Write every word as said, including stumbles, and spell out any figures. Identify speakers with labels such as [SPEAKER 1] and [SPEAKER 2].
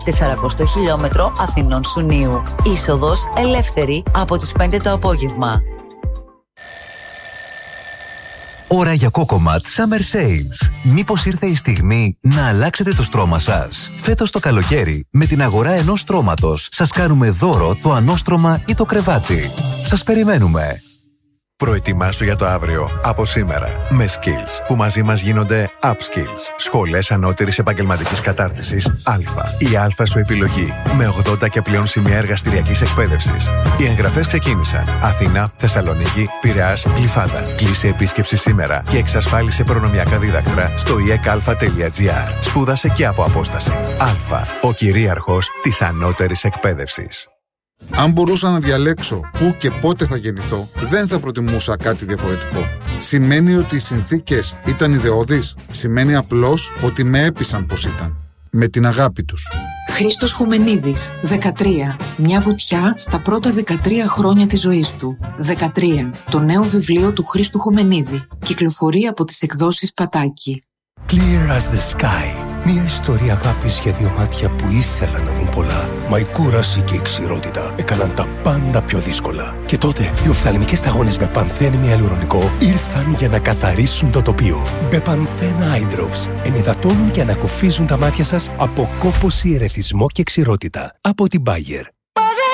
[SPEAKER 1] σαρακοστό χιλιόμετρο Αθηνών Σουνίου. Είσοδος ελεύθερη από τις πέντε το απόγευμα.
[SPEAKER 2] Ώρα για Κόκοματ Summer Sales. Μήπως ήρθε η στιγμή να αλλάξετε το στρώμα σας? Φέτος το καλοκαίρι, με την αγορά ενός στρώματος, σας κάνουμε δώρο το ανώστρωμα ή το κρεβάτι. Σας περιμένουμε.
[SPEAKER 3] Προετοιμάσου για το αύριο από σήμερα με Skills που μαζί μας γίνονται Upskills. Σχολές ανώτερης επαγγελματικής κατάρτισης Α. Η Α σου επιλογή με ογδόντα και πλέον σημεία εργαστηριακής εκπαίδευσης. Οι εγγραφές ξεκίνησαν. Αθήνα, Θεσσαλονίκη, Πειραιάς, Γλυφάδα. Κλείσε επίσκεψη σήμερα και εξασφάλισε προνομιακά δίδακτρα στο ι εκ α τελεία τζι άρ. Σπούδασε και από απόσταση. Α. Ο κυρίαρχος της ανώτερης εκπαίδευσης.
[SPEAKER 4] Αν μπορούσα να διαλέξω πού και πότε θα γεννηθώ, δεν θα προτιμούσα κάτι διαφορετικό. Σημαίνει ότι οι συνθήκες ήταν ιδεώδεις? Σημαίνει απλώς ότι με έπεισαν πως ήταν. Με την αγάπη τους.
[SPEAKER 5] Χρήστος Χουμενίδης, δεκατρία. Μια βουτιά στα πρώτα δεκατρία χρόνια της ζωής του. δεκατρία. Το νέο βιβλίο του Χρήστου Χουμενίδη. Κυκλοφορεί από τις εκδόσεις Πατάκη.
[SPEAKER 6] Clear as the sky. Μια ιστορία αγάπης για δύο μάτια που ήθελαν να δουν πολλά. Μα η κούραση και η ξηρότητα έκαναν τα πάντα πιο δύσκολα. Και τότε οι οφθαλμικές σταγόνες με πανθένη ιαλουρονικό ήρθαν για να καθαρίσουν το τοπίο. Μπεπανθένα Eye Drops ενυδατώνουν και ανακουφίζουν τα μάτια σας από κόπωση, ερεθισμό και ξηρότητα. Από την Bayer.